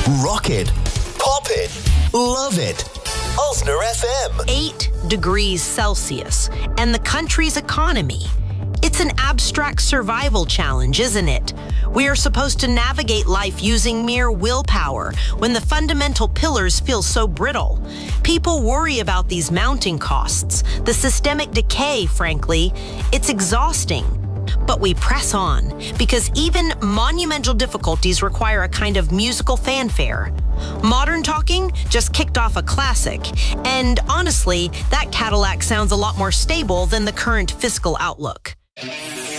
Rock it, pop it, love it. Ulster FM. 8 degrees Celsius and the country's economy. It's an abstract survival challenge, isn't it? We are supposed to navigate life using mere willpower when the fundamental pillars feel so brittle. People worry about these mounting costs, the systemic decay, frankly. It's exhausting. But we press on because even monumental difficulties require a kind of musical fanfare. Modern Talking just kicked off a classic, and honestly, that Cadillac sounds a lot more stable than the current fiscal outlook.